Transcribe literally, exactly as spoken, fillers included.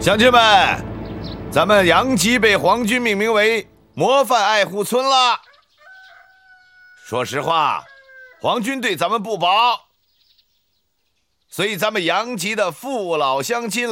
乡亲们，咱们杨集被皇军命名为模范爱护村了。说实话，皇军对咱们不薄，所以咱们杨集的父老乡亲